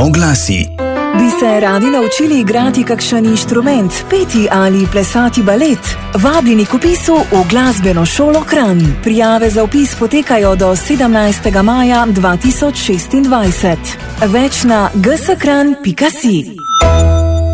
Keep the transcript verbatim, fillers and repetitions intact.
Oglasi. Bi se radi naučili igrati kakšen inštrument, peti ali plesati balet? Vabljeni k vpisu v glasbeno šolo Kranj. Prijave za vpis potekajo do sedemnajstega maja dva tisoč šestindvajset. Več na g s kranj pika si.